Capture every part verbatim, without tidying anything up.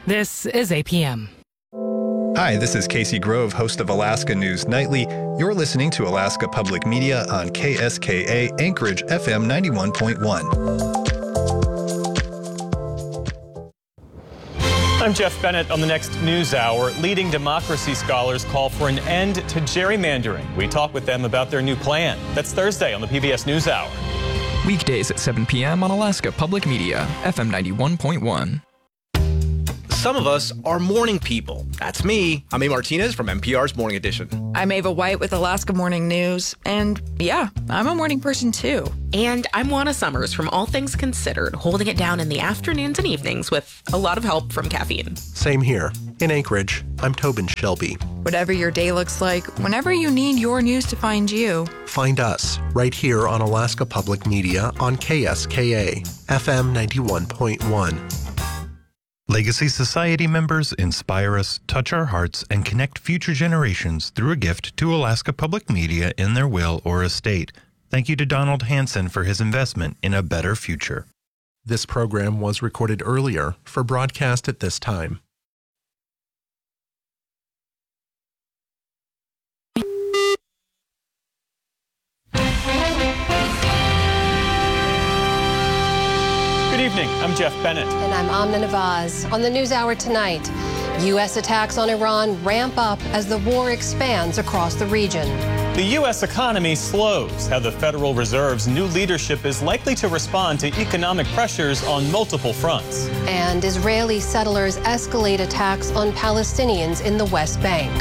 This is A P M. Hi, this is Casey Grove, host of Alaska News Nightly. You're listening to Alaska Public Media on K S K A Anchorage F M ninety-one point one. I'm Jeff Bennett on the next News Hour. Leading democracy scholars call for an end to gerrymandering. We talk with them about their new plan. That's Thursday on the P B S News Hour. Weekdays at seven p.m. on Alaska Public Media, F M ninety-one point one. Some of us are morning people. That's me. I'm A. Martinez from N P R's Morning Edition. I'm Ava White with Alaska Morning News. And yeah, I'm a morning person too. And I'm Juana Summers from All Things Considered, holding it down in the afternoons and evenings with a lot of help from caffeine. Same here. In Anchorage, I'm Tobin Shelby. Whatever your day looks like, whenever you need your news to find you, find us right here on Alaska Public Media on K S K A, F M ninety-one point one. Legacy Society members inspire us, touch our hearts, and connect future generations through a gift to Alaska Public Media in their will or estate. Thank you to Donald Hanson for his investment in a better future. This program was recorded earlier for broadcast at this time. Good evening. I'm Jeff Bennett. And I'm Amna Nawaz. On the News Hour tonight, U S attacks on Iran ramp up as the war expands across the region. The U S economy slows. How the Federal Reserve's new leadership is likely to respond to economic pressures on multiple fronts. And Israeli settlers escalate attacks on Palestinians in the West Bank.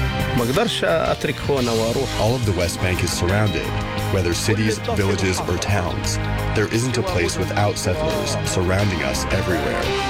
All of the West Bank is surrounded, whether cities, villages, or towns. There isn't a place without settlers surrounding us everywhere.